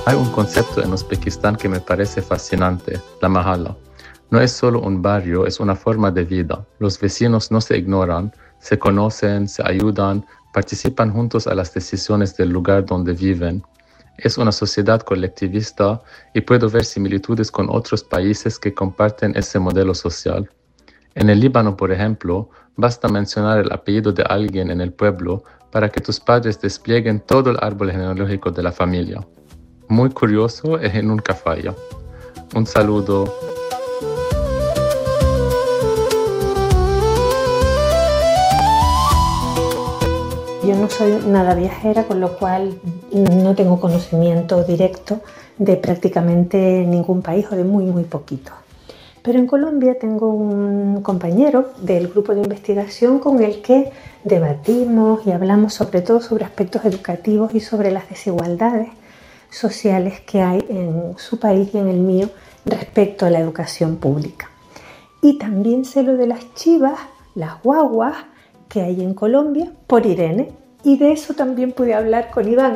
Hay un concepto en Uzbekistán que me parece fascinante, la mahalla. No es solo un barrio, es una forma de vida. Los vecinos no se ignoran, se conocen, se ayudan, participan juntos a las decisiones del lugar donde viven. Es una sociedad colectivista y puedo ver similitudes con otros países que comparten ese modelo social. En el Líbano, por ejemplo, basta mencionar el apellido de alguien en el pueblo para que tus padres desplieguen todo el árbol genealógico de la familia. Muy curioso y nunca falla. Un saludo. Yo no soy nada viajera, con lo cual no tengo conocimiento directo de prácticamente ningún país o de muy poquito. Pero en Colombia tengo un compañero del grupo de investigación con el que debatimos y hablamos sobre todo sobre aspectos educativos y sobre las desigualdades sociales que hay en su país y en el mío respecto a la educación pública. Y también sé lo de las chivas, las guaguas que hay en Colombia por Irene, y de eso también pude hablar con Iván.